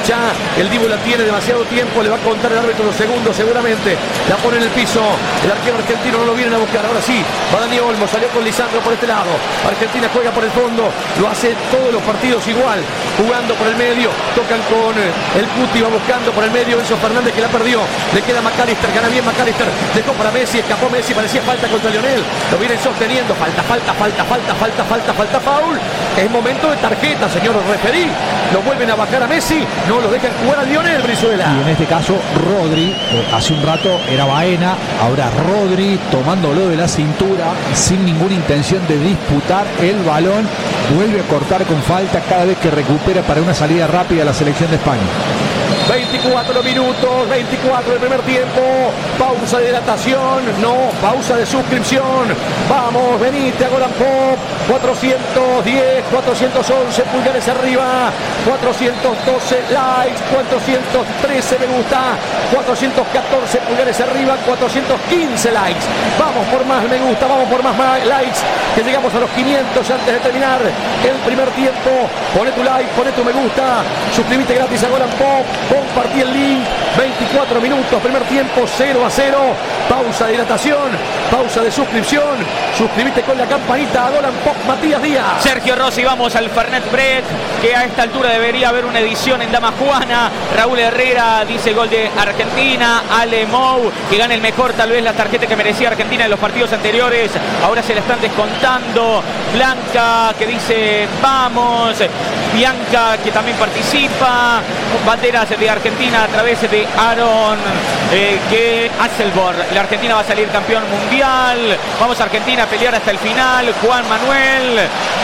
derecha. El Dibu la tiene demasiado tiempo. Le va a contar el árbitro los segundos seguramente. La pone en el piso. El arquero argentino no lo vienen a buscar. Ahora sí, va Dani Olmo. Salió con Lisandro por este lado. Argentina juega por el fondo. Lo hace todos los partidos igual. Jugando por el medio. Tocan con el Cuti. Va buscando por el medio. Enzo Fernández que la perdió. Le queda McAllister. Gana bien McAllister. Dejó para Messi. Escapó Messi. Parecía falta contra Lionel. Lo vienen sosteniendo. Falta. Foul. Es momento de tarjeta, señor referí. Lo vuelven a bajar a Messi. No lo dejan jugar a Lionel Brizuela. Y en este caso Rodri, hace un rato era Baena, ahora Rodri tomándolo de la cintura sin ninguna intención de disputar el balón, vuelve a cortar con falta cada vez que recupera para una salida rápida a la selección de España. 24 minutos, 24 del primer tiempo. Pausa de hidratación, no, pausa de suscripción. Vamos, venite a Golan Pop. 410, 411 pulgares arriba, 412 likes, 413 me gusta, 414 pulgares arriba, 415 likes. Vamos por más me gusta, vamos por más likes, que llegamos a los 500 antes de terminar el primer tiempo. Poné tu like, poné tu me gusta, suscríbete gratis a Golan Pop, compartí el link. 24 minutos, primer tiempo, 0-0. Pausa de hidratación, pausa de suscripción. Suscríbete con la campanita a Golan Pop. Matías Díaz. Sergio Rossi, vamos al Fernet Break, que a esta altura debería haber una edición en Dama Juana. Raúl Herrera dice gol de Argentina. Ale Mou, que gana el mejor, tal vez la tarjeta que merecía Argentina en los partidos anteriores. Ahora se la están descontando. Blanca, que dice vamos. Bianca, que también participa. Banderas de Argentina a través de Aaron que Hasselborn. La Argentina va a salir campeón mundial. Vamos a Argentina a pelear hasta el final. Juan Manuel.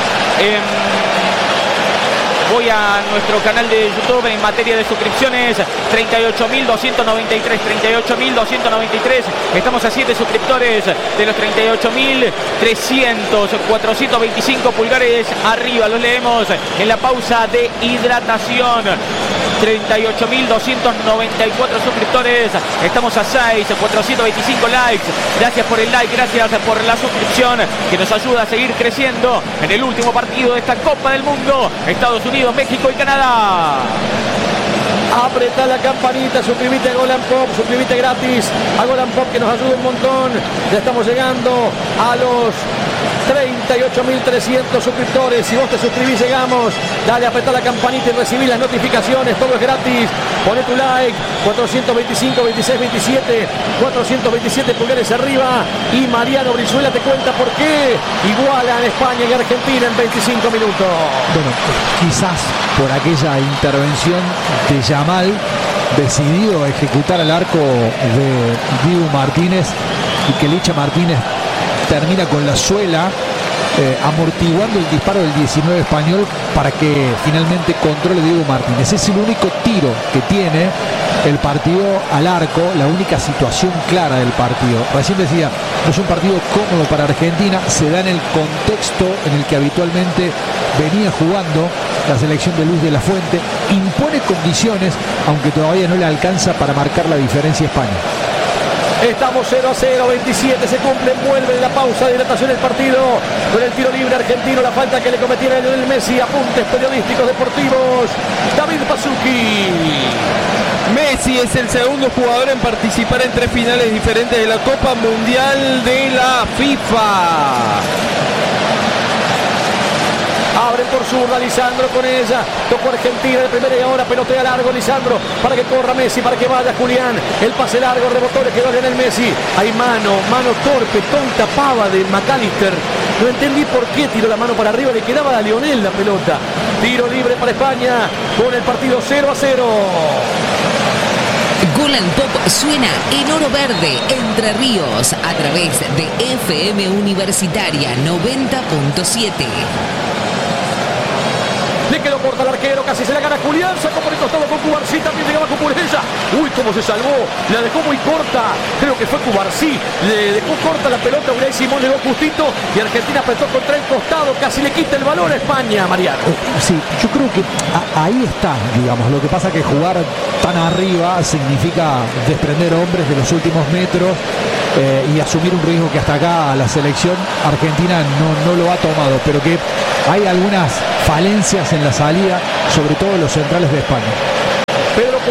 Voy a nuestro canal de YouTube en materia de suscripciones, 38.293, 38.293. Estamos a 7 suscriptores de los 38.300, 425 pulgares arriba. Los leemos en la pausa de hidratación. 38.294 suscriptores. Estamos a 6, 425 likes. Gracias por el like, gracias por la suscripción que nos ayuda a seguir creciendo en el último partido de esta Copa del Mundo. Estados Unidos, México y Canadá. Apretá la campanita, suscríbete a Golan Pop, suscríbete gratis a Golan Pop, que nos ayuda un montón. Ya estamos llegando a los 38.300 suscriptores. Si vos te suscribís, llegamos. Dale, apretá la campanita y recibí las notificaciones. Todo es gratis. Poné tu like. 425, 26, 27. 427 pulgares arriba. Y Mariano Brizuela te cuenta por qué igualan España y Argentina en 25 minutos. Bueno, quizás por aquella intervención de Yamal, decidido a ejecutar el arco de Dibu Martínez, y que Licha Martínez termina con la suela amortiguando el disparo del 19 español para que finalmente controle Dibu Martínez. Es el único tiro que tiene el partido al arco, la única situación clara del partido. Recién decía, no es un partido cómodo para Argentina, se da en el contexto en el que habitualmente venía jugando la selección de Luis de la Fuente, impone condiciones, aunque todavía no le alcanza para marcar la diferencia a España. Estamos 0-0, 27 se cumple, vuelve la pausa de hidratación el partido con el tiro libre argentino, la falta que le cometiera a Lionel Messi. Apuntes periodísticos deportivos, David Pasuki. Messi es el segundo jugador en participar en 3 finales diferentes de la Copa Mundial de la FIFA. Abren por zurda, Lisandro con ella. Tocó Argentina de primera y ahora pelotea largo Lisandro para que corra Messi, para que vaya Julián. El pase largo, rebotó, le quedó en el Messi. Hay mano torpe, tonta pava de McAllister. No entendí por qué tiró la mano para arriba, le quedaba a Lionel la pelota. Tiro libre para España con el partido 0-0. Golan Pop suena en Oro Verde, Entre Ríos, a través de FM Universitaria 90.7. Le quedó corta al arquero, casi se la gana Julián, sacó por el costado con Cubarsí, también llegaba Cucurella. Uy, cómo se salvó, la dejó muy corta, creo que fue Cubarsí, le dejó corta la pelota, Unai Simón le dio justito y Argentina apretó contra el costado, casi le quita el valor a España, Mariano. Sí, yo creo que ahí está, digamos, lo que pasa que jugar tan arriba significa desprender hombres de los últimos metros y asumir un riesgo que hasta acá la selección argentina no lo ha tomado, pero que hay algunas falencias en la salida, sobre todo los centrales de España.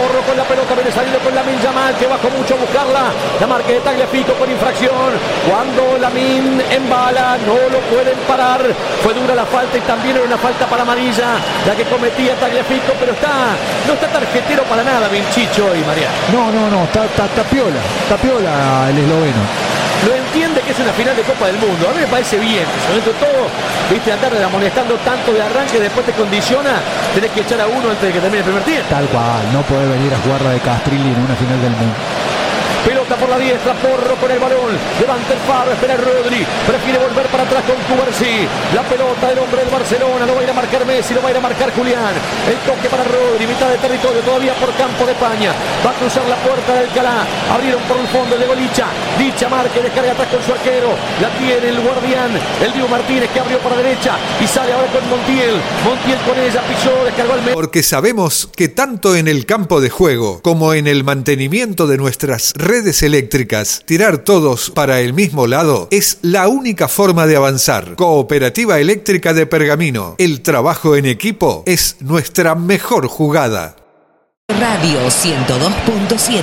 Porro con la pelota, viene saliendo con Lamine Yamal, que bajó mucho a buscarla. La marca de Tagliafico con infracción. Cuando Lamine embala, no lo pueden parar. Fue dura la falta y también era una falta para amarilla la que cometía Tagliafico, pero no está tarjetero para nada Vinchicho y Mariano. No, está piola el esloveno. Lo entiende que es una final de Copa del Mundo. A mí me parece bien. Sobre todo, viste, andar amonestando tanto de arranque, después te condiciona, tenés que echar a uno antes de que termine el primer tiempo. Tal cual, no podés venir a jugar la de Castrilli en una final del mundo. Pelota por la diestra, Porro con el balón, levanta el Faro, espera Rodri, prefiere volver para atrás con Cubarsí. La pelota del hombre del Barcelona, lo va a ir a marcar Messi, lo va a ir a marcar Julián. El toque para Rodri, mitad de territorio, todavía por campo de España. Va a cruzar la puerta del Alcalá, abrieron por el fondo, llegó Licha. Licha marca, descarga atrás con su arquero. La tiene el guardián, el Dibu Martínez, que abrió para derecha y sale ahora con Montiel. Montiel con ella, pisó, descargó al medio. Porque sabemos que tanto en el campo de juego como en el mantenimiento de nuestras redes eléctricas, tirar todos para el mismo lado es la única forma de avanzar. Cooperativa Eléctrica de Pergamino. El trabajo en equipo es nuestra mejor jugada. Radio 102.7.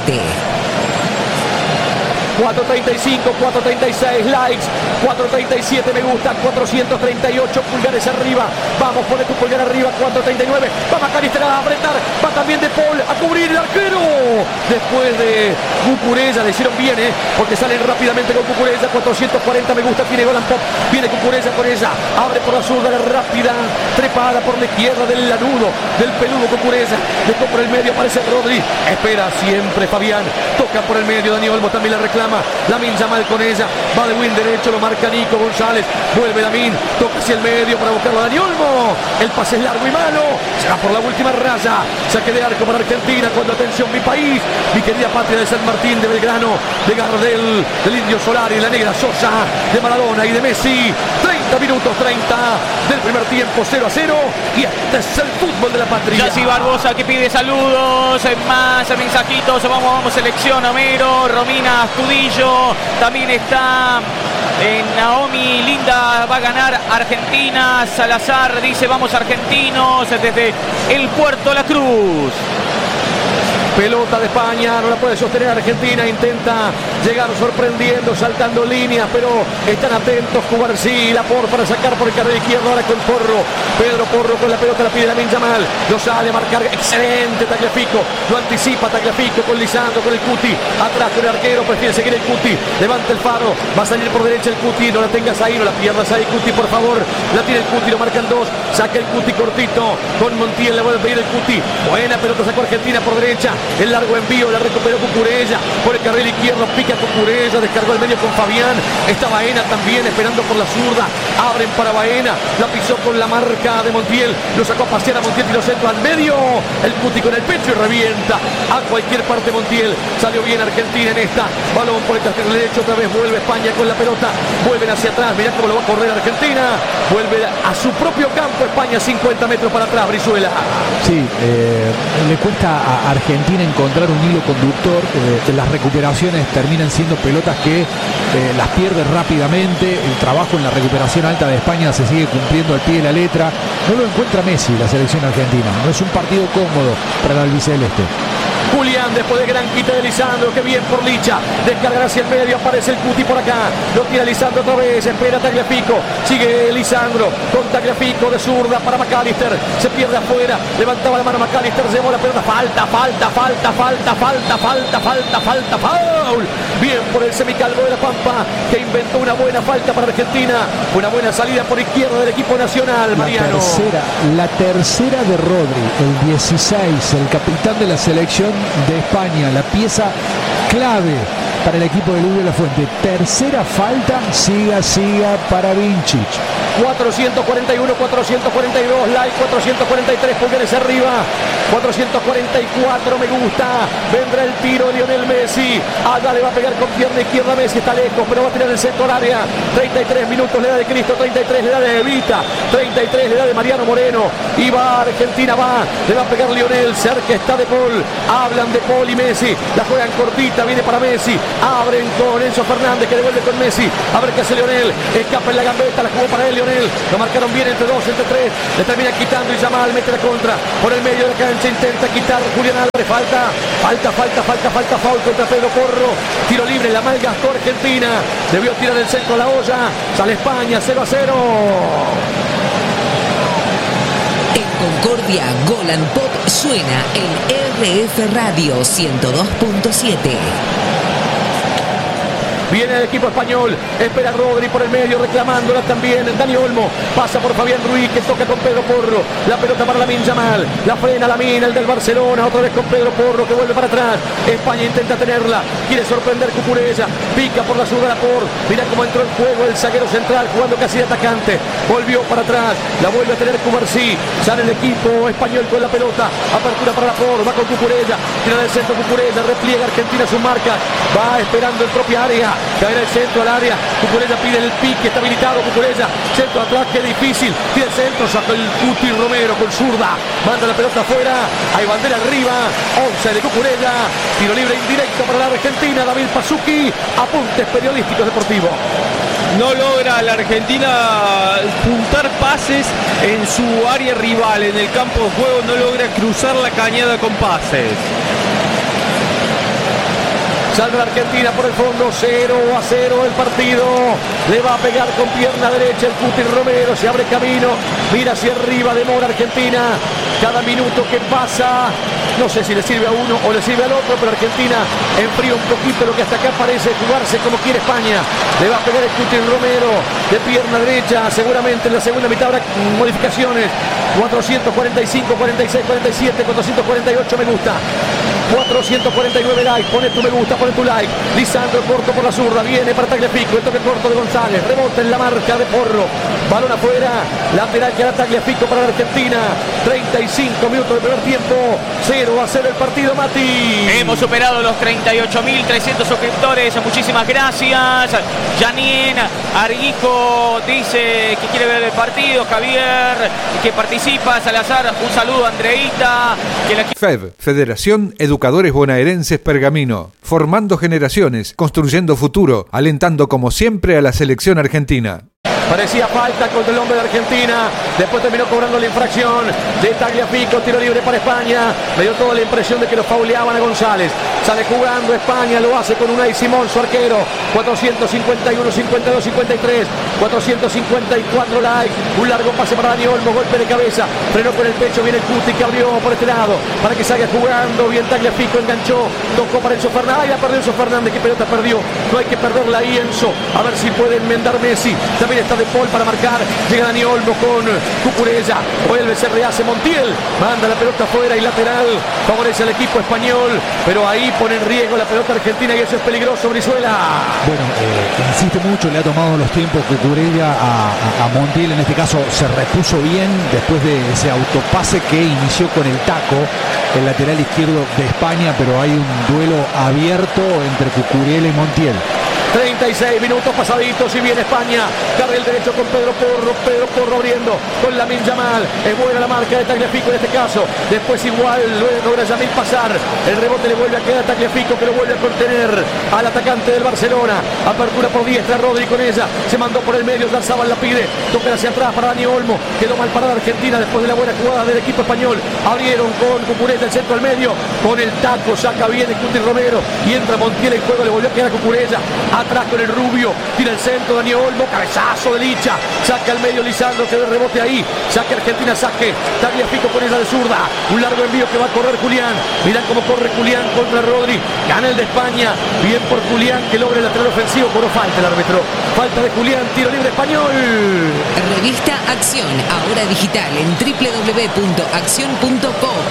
435, 436 likes, 437 me gusta, 438 pulgares arriba. Vamos, pone tu pulgar arriba, 439. Va McAllister a apretar, va también De Paul a cubrir el arquero. Después de Cucurella, le hicieron bien, porque salen rápidamente con Cucurella. 440 me gusta, tiene Golan Pop. Viene Cucurella con ella, abre por la zurda, la rápida trepada por la izquierda del lanudo, del peludo Cucurella. Dejó por el medio, aparece Rodri. Espera siempre Fabián, toca por el medio, Dani Olmo también la reclama. Lamine Yamal con ella, va de win derecho, lo marca Nico González, vuelve Lamine, toca hacia el medio para buscarlo a Dani Olmo. El pase es largo y malo, será por la última raya. Saque de arco para Argentina, cuando atención mi país, mi querida patria de San Martín, de Belgrano, de Gardel, del Indio Solari, la Negra Sosa, de Maradona y de Messi. 30 minutos 30 del primer tiempo, 0-0, y este es el fútbol de la patria. Yassi Barbosa que pide saludos, más mensajitos. Vamos selección, Homero, Romina Astudillo, también está Naomi Linda, va a ganar Argentina. Salazar dice vamos argentinos desde el Puerto La Cruz. Pelota de España, no la puede sostener Argentina, intenta llegar sorprendiendo, saltando líneas, pero están atentos Cubarsí y Laporte para sacar por el carril izquierdo, ahora con Porro. Pedro Porro con la pelota, la pide Lamine Yamal, lo sale a marcar, excelente Tagliafico, lo anticipa Tagliafico con Lisandro, con el Cuti, atrás con el arquero, prefiere seguir el Cuti, levanta el Faro, va a salir por derecha el Cuti, no la tengas ahí, no la pierdas ahí Cuti, por favor, la tiene el Cuti, lo marcan dos, saca el Cuti cortito, con Montiel le vuelve a pedir el Cuti, buena pelota, sacó Argentina por derecha. El largo envío, la recuperó Cucurella por el carril izquierdo, pica Cucurella, descargó el medio con Fabián, está Baena también esperando por la zurda, abren para Baena, la pisó con la marca de Montiel, lo sacó a pasear a Montiel, tiro centro al medio, el Cuti con el pecho y revienta a cualquier parte Montiel. Salió bien Argentina en esta, balón por el carril derecho, otra vez vuelve España con la pelota, vuelven hacia atrás, mirá cómo lo va a correr Argentina, vuelve a su propio campo España, 50 metros para atrás, Brizuela. Sí, le cuesta a Argentina encontrar un hilo conductor, las recuperaciones terminan siendo pelotas que las pierde rápidamente, el trabajo en la recuperación alta de España se sigue cumpliendo al pie de la letra, no lo encuentra Messi la selección argentina, no es un partido cómodo para el albiceleste. Julián después de gran quita de Lisandro, que bien por Licha, descarga hacia el medio, aparece el Cuti por acá, lo tira Lisandro otra vez, espera Tagliafico, sigue Lisandro con Tagliafico de zurda para McAllister, se pierde afuera, levantaba la mano McAllister, llevó la pelota, falta, foul, bien por el semicalvo de la Pampa, que inventó una buena falta para Argentina, una buena salida por izquierda del equipo nacional, Mariano. La tercera de Rodri, el 16, el capitán de la selección de España, la pieza clave para el equipo de Luis de la Fuente. Tercera falta, siga para Vinčić. 441, 442 like, 443 pulgares arriba, 444 me gusta, vendrá el tiro de Lionel Messi, allá le va a pegar con pierna izquierda Messi, está lejos, pero va a tirar el centro al área. 33 minutos le da de Cristo, 33 le da de Evita, 33 le da de Mariano Moreno, y va Argentina, le va a pegar Lionel, cerca está De Paul, hablan De Paul y Messi, la juegan cortita, viene para Messi, abren con Enzo Fernández que devuelve con Messi, a ver qué hace Lionel, escapa en la gambeta, la jugó para él Lionel, lo marcaron bien entre 2, entre 3, le termina quitando y Yamal mete la contra, por el medio de la cancha intenta quitar Julián Álvarez, falta foul contra Pedro Porro, tiro libre, la mal gastó Argentina, debió tirar el centro a la olla, sale España 0-0. En Concordia, Golan Pop suena en RF Radio 102.7. Viene el equipo español, espera Rodri por el medio, reclamándola también Dani Olmo, pasa por Fabián Ruiz que toca con Pedro Porro, la pelota para Lamine Yamal, la frena Lamine, el del Barcelona, otra vez con Pedro Porro que vuelve para atrás, España intenta tenerla, quiere sorprender Cucurella, pica por la zurda por, mira cómo entró en juego el zaguero central jugando casi de atacante, volvió para atrás, la vuelve a tener Cubarsí, sale el equipo español con la pelota, apertura para la por, va con Cucurella, tira del centro Cucurella, repliega Argentina su marca, va esperando en propia área, caerá el centro al área, Cucurella pide el pique, está habilitado Cucurella, centro atrás, qué difícil, tira el centro, saca el Cuti Romero con zurda, manda la pelota afuera, hay bandera arriba, 11 de Cucurella, tiro libre indirecto para la Argentina, David Pasuki, apuntes periodísticos deportivos. No logra la Argentina puntar pases en su área rival, en el campo de juego no logra cruzar la cañada con pases. Salve la Argentina por el fondo, 0-0 el partido. Le va a pegar con pierna derecha el Cuti Romero, se abre camino, mira hacia arriba, demora Argentina. Cada minuto que pasa, no sé si le sirve a uno o le sirve al otro, pero Argentina enfría un poquito lo que hasta acá parece jugarse como quiere España. Le va a pegar el Cuti Romero de pierna derecha, seguramente en la segunda mitad habrá modificaciones. 445, 46, 47, 448 me gusta. 449 likes, pone tu me gusta, pone tu like. Lisandro corto por la zurda, viene para Tagliafico, el toque corto de González, rebota en la marca de Porro, balón afuera, lateral que hará Tagliafico para la Argentina. 35 minutos de primer tiempo, 0-0 el partido, Mati. Hemos superado los 38.300 suscriptores, muchísimas gracias. Janine Arguijo dice que quiere ver el partido, Javier que participa, Salazar, un saludo a Andreita. FEB, Federación Educadores Bonaerenses Pergamino, formando generaciones, construyendo futuro, alentando como siempre a la selección argentina. Parecía falta contra el hombre de Argentina, después terminó cobrando la infracción de Tagliafico, tiro libre para España, me dio toda la impresión de que lo fauleaban a González, sale jugando España, lo hace con Unai Simón, su arquero, 451, 52, 53, 454 likes, un largo pase para Dani Olmo, golpe de cabeza, frenó con el pecho, viene el Cuti que abrió por este lado, para que salga jugando, bien Tagliafico, enganchó, tocó para Enzo Fernández, la perdió Enzo Fernández, qué pelota perdió, no hay que perderla ahí Enzo, a ver si puede enmendar Messi, también está De Paul para marcar, llega Dani Olmo con Cucurella, vuelve, se rehace Montiel, manda la pelota afuera y lateral, favorece al equipo español, pero ahí pone en riesgo la pelota argentina y eso es peligroso, Brizuela. Bueno, insiste mucho, le ha tomado los tiempos Cucurella a Montiel, en este caso se repuso bien después de ese autopase que inició con el taco, el lateral izquierdo de España, pero hay un duelo abierto entre Cucurella y Montiel. 36 minutos pasaditos y viene España, carga el derecho con Pedro Porro abriendo con Lamine Yamal, es buena la marca de Tagliafico en este caso, después igual logra Yamil pasar, el rebote le vuelve a quedar a Tagliafico que lo vuelve a contener al atacante del Barcelona, apertura por diestra, Rodri con ella, se mandó por el medio, Darzábal la pide, toca hacia atrás para Dani Olmo, quedó mal parada Argentina después de la buena jugada del equipo español, abrieron con Cucurella el centro al medio, con el taco saca bien el Cuti Romero y entra Montiel en juego, le volvió a quedar a Cucurella, atrás con el rubio, tira el centro Dani Olmo, cabezazo de Licha, saca al medio Lisandro, quedó el rebote ahí, saque Argentina, saque Tagliafico con esa de zurda, un largo envío que va a correr Julián, mirá cómo corre Julián contra Rodri, gana el de España, bien por Julián que logra el lateral ofensivo, pero falta el árbitro, falta de Julián, tiro libre español. Revista Acción, ahora digital en www.accion.coop.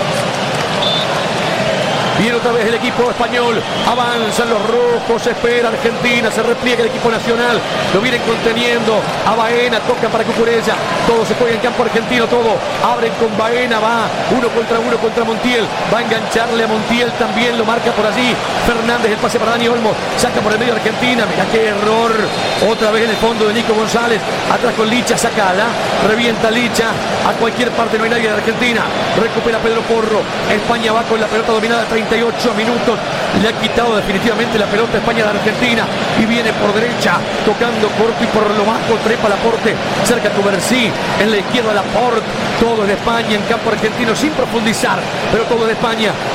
Viene otra vez el equipo español, avanzan los rojos, espera Argentina, se repliega el equipo nacional, lo vienen conteniendo, a Baena, toca para Cucurella, todo se juega en campo argentino, todo, abren con Baena, va uno contra Montiel, va a engancharle a Montiel, también lo marca por allí, Fernández, el pase para Dani Olmo, saca por el medio Argentina, mira qué error, otra vez en el fondo de Nico González, atrás con Licha, sacala, revienta Licha, a cualquier parte no hay nadie de Argentina, recupera Pedro Porro, España va con la pelota dominada, 30 38 minutos. Le ha quitado definitivamente la pelota a España de Argentina y viene por derecha, tocando corto y por lo bajo, trepa Laporte, cerca Cubarsí, en la izquierda Laporte, todo de España en campo argentino sin profundizar, pero todo de España